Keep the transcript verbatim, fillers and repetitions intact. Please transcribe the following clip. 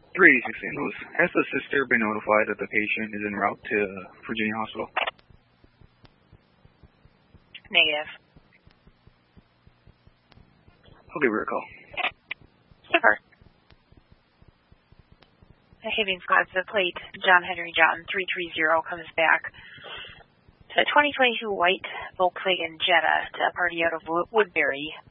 three eighty-six Saint Louis. Has the sister been notified that the patient is en route to Virginia Hospital? Negative. I'll give her a call. Super. The Having squad to the plate. John Henry John three three zero comes back to a twenty twenty-two white Volkswagen Jetta to a party out of Woodbury